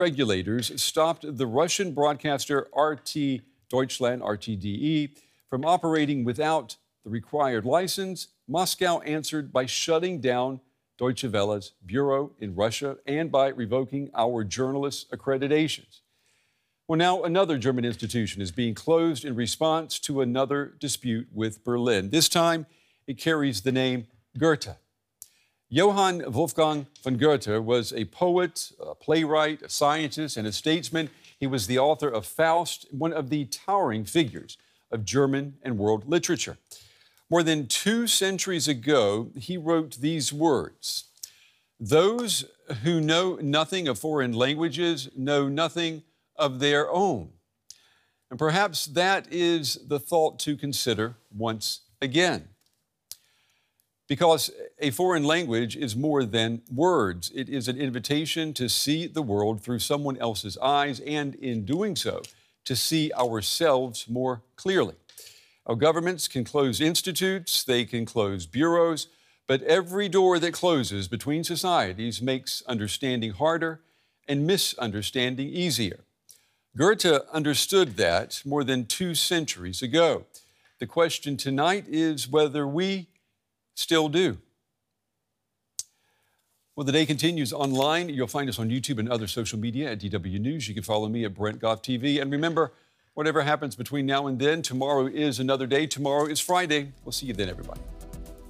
Regulators stopped the Russian broadcaster RT Deutschland, RTDE, from operating without the required license. Moscow answered by shutting down Deutsche Welle's bureau in Russia and by revoking our journalists' accreditations. Well, now another German institution is being closed in response to another dispute with Berlin. This time, it carries the name Goethe. Johann Wolfgang von Goethe was a poet, a playwright, a scientist, and a statesman. He was the author of Faust, one of the towering figures of German and world literature. More than 2 centuries ago, he wrote these words: "Those who know nothing of foreign languages know nothing of their own." And perhaps that is the thought to consider once again. Because a foreign language is more than words. It is an invitation to see the world through someone else's eyes, and in doing so, to see ourselves more clearly. Our governments can close institutes, they can close bureaus, but every door that closes between societies makes understanding harder and misunderstanding easier. Goethe understood that more than 2 centuries ago. The question tonight is whether we still do. Well, the day continues online. You'll find us on YouTube and other social media at DW News. You can follow me at Brent Goff TV. And remember, whatever happens between now and then, tomorrow is another day. Tomorrow is Friday. We'll see you then, everybody.